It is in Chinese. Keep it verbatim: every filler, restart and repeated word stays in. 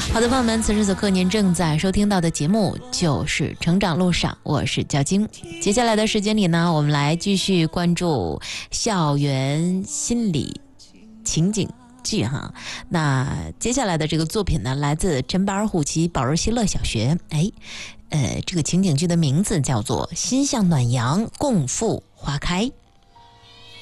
好的，朋友们，此时此刻您正在收听到的节目就是《成长路上》，我是焦晶。接下来的时间里呢，我们来继续关注校园心理情景剧哈。那接下来的这个作品呢，来自陈巴尔虎旗保尔希勒小学。哎，呃，这个情景剧的名字叫做《心向暖阳，共赴花开》。